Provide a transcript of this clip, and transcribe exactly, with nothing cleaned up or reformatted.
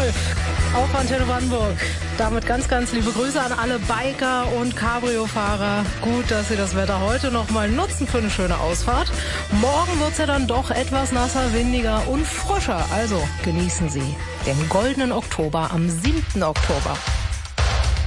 zwölf auf Antenne Brandenburg. Damit ganz, ganz liebe Grüße an alle Biker und Cabrio-Fahrer. Gut, dass Sie das Wetter heute noch mal nutzen für eine schöne Ausfahrt. Morgen wird's ja dann doch etwas nasser, windiger und frischer. Also genießen Sie den goldenen Oktober am siebten Oktober.